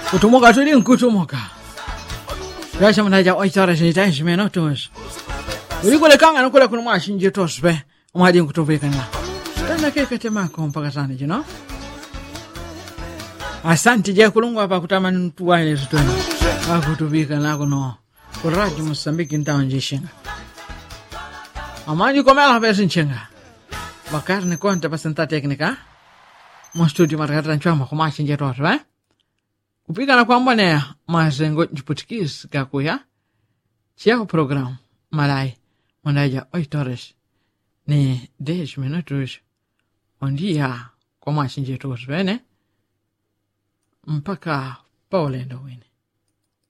Kutomoka tuli kutomoka. Rasha mnaja 8 horas e 10 minutos. Ulikule kanga nukule kuna mwashinje tospe. Umadi nkutopeka nga. Tana keke temako mpaka sana jino. Asante je kulungu hapa kutamani ntuwa ile zutoni. Akutubika nako no. Kuraji Mosambiki ntaonjishinga. Amani komela hapesi nchenga. Bakar ne konta pasenta teknika. Mo studio margata nchama kumashinje tospe. Kupika na kwamba ne mazengo njiputikis kakuya. Chia program malai. Mondaja 8 horas. Ni 10 minutos. Ondia kumashinje tospe ne. Mpaka Paulendo wini.